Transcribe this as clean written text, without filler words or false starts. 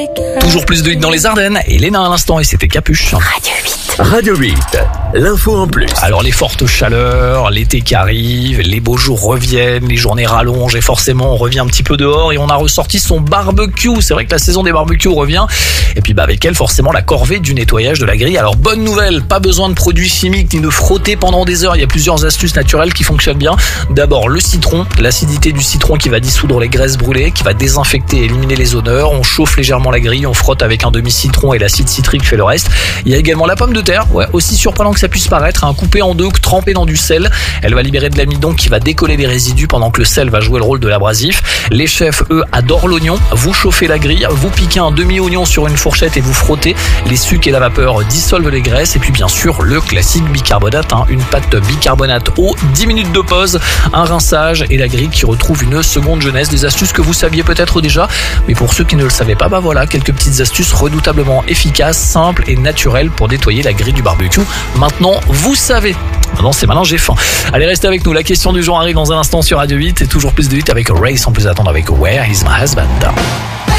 Toujours plus de hits dans les Ardennes et Léna à l'instant et c'était Capuche. Radio 8. Radio 8, l'info en plus. Alors les fortes chaleurs, l'été qui arrive, les beaux jours reviennent, les journées rallongent et forcément on revient un petit peu dehors et on a ressorti son barbecue. C'est vrai que la saison des barbecues revient et puis avec elle forcément la corvée du nettoyage de la grille. Alors bonne nouvelle, pas besoin de produits chimiques ni de frotter pendant des heures. Il y a plusieurs astuces naturelles qui fonctionnent bien. D'abord le citron, l'acidité du citron qui va dissoudre les graisses brûlées, qui va désinfecter et éliminer les odeurs. On chauffe légèrement la grille, on frotte avec un demi-citron et l'acide citrique fait le reste. Il y a également la pomme de terre, aussi surprenant que ça puisse paraître, coupée en deux, trempée dans du sel. Elle va libérer de l'amidon qui va décoller les résidus pendant que le sel va jouer le rôle de l'abrasif. Les chefs, eux, adorent l'oignon. Vous chauffez la grille, vous piquez un demi-oignon sur une fourchette et vous frottez. Les sucs et la vapeur dissolvent les graisses. Et puis bien sûr, le classique bicarbonate, une pâte bicarbonate eau, 10 minutes de pause, un rinçage et la grille qui retrouve une seconde jeunesse. Des astuces que vous saviez peut-être déjà, mais pour ceux qui ne le savaient pas, voilà, quelques petites astuces redoutablement efficaces, simples et naturelles pour nettoyer la grille du barbecue. Maintenant, vous savez. Maintenant, j'ai faim. Allez, restez avec nous. La question du jour arrive dans un instant sur Radio 8 et toujours plus de 8 avec Ray sans plus attendre avec Where is my husband?